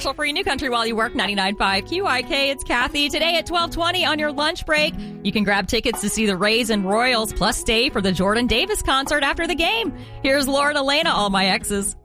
commercial free New Country While You Work, 99.5 QIK. It's Kathy. Today at 12:20 on your lunch break, you can grab tickets to see the Rays and Royals, plus stay for the Jordan Davis concert after the game. Here's Lauren Elena, All My Exes.